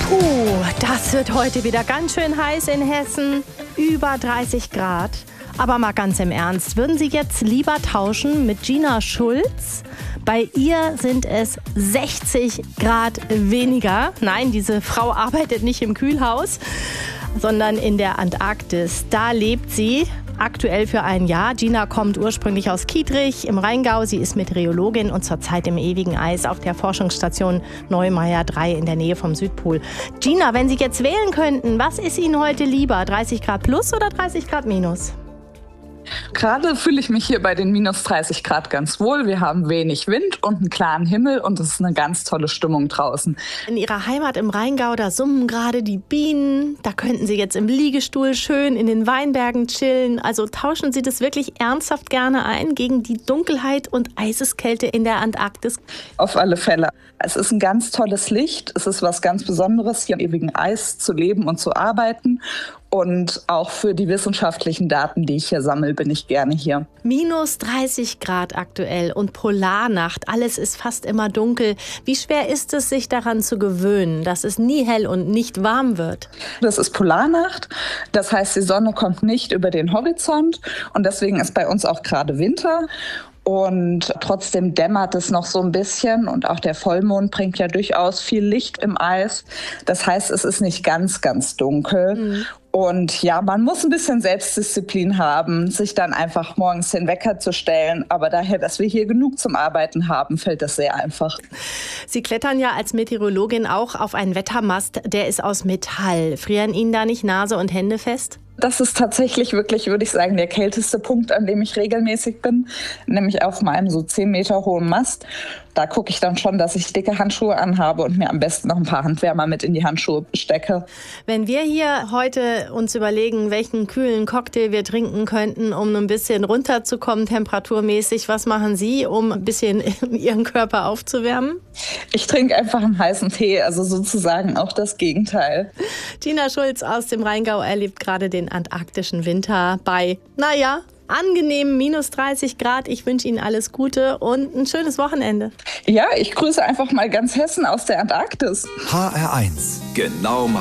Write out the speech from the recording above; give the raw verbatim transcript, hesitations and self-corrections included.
Puh, das wird heute wieder ganz schön heiß in Hessen. Über dreißig Grad. Aber mal ganz im Ernst, würden Sie jetzt lieber tauschen mit Gina Schulz? Bei ihr sind es sechzig Grad weniger. Nein, diese Frau arbeitet nicht im Kühlhaus, sondern in der Antarktis. Da lebt sie aktuell für ein Jahr. Gina kommt ursprünglich aus Kietrich im Rheingau. Sie ist Meteorologin und zurzeit im ewigen Eis auf der Forschungsstation Neumeier drei in der Nähe vom Südpol. Gina, wenn Sie jetzt wählen könnten, was ist Ihnen heute lieber? dreißig Grad plus oder dreißig Grad minus? Gerade fühle ich mich hier bei den minus dreißig Grad ganz wohl. Wir haben wenig Wind und einen klaren Himmel und es ist eine ganz tolle Stimmung draußen. In Ihrer Heimat im Rheingau, da summen gerade die Bienen. Da könnten Sie jetzt im Liegestuhl schön in den Weinbergen chillen. Also tauschen Sie das wirklich ernsthaft gerne ein gegen die Dunkelheit und Eiseskälte in der Antarktis? Auf alle Fälle. Es ist ein ganz tolles Licht. Es ist was ganz Besonderes, hier im ewigen Eis zu leben und zu arbeiten. Und auch für die wissenschaftlichen Daten, die ich hier sammle, bin ich gerne hier. Minus dreißig Grad aktuell und Polarnacht. Alles ist fast immer dunkel. Wie schwer ist es, sich daran zu gewöhnen, dass es nie hell und nicht warm wird? Das ist Polarnacht. Das heißt, die Sonne kommt nicht über den Horizont. Und deswegen ist bei uns auch gerade Winter. Und trotzdem dämmert es noch so ein bisschen und auch der Vollmond bringt ja durchaus viel Licht im Eis. Das heißt, es ist nicht ganz, ganz dunkel. Mhm. Und ja, man muss ein bisschen Selbstdisziplin haben, sich dann einfach morgens den Wecker zu stellen. Aber daher, dass wir hier genug zum Arbeiten haben, fällt das sehr einfach. Sie klettern ja als Meteorologin auch auf einen Wettermast, der ist aus Metall. Frieren Ihnen da nicht Nase und Hände fest? Das ist tatsächlich wirklich, würde ich sagen, der kälteste Punkt, an dem ich regelmäßig bin, nämlich auf meinem so zehn Meter hohen Mast. Da gucke ich dann schon, dass ich dicke Handschuhe anhabe und mir am besten noch ein paar Handwärmer mit in die Handschuhe stecke. Wenn wir hier heute uns überlegen, welchen kühlen Cocktail wir trinken könnten, um ein bisschen runterzukommen temperaturmäßig, was machen Sie, um ein bisschen Ihren Körper aufzuwärmen? Ich trinke einfach einen heißen Tee, also sozusagen auch das Gegenteil. Gina Schulz aus dem Rheingau erlebt gerade den antarktischen Winter bei, naja, angenehmen minus dreißig Grad. Ich wünsche Ihnen alles Gute und ein schönes Wochenende. Ja, ich grüße einfach mal ganz Hessen aus der Antarktis. H R eins. Genau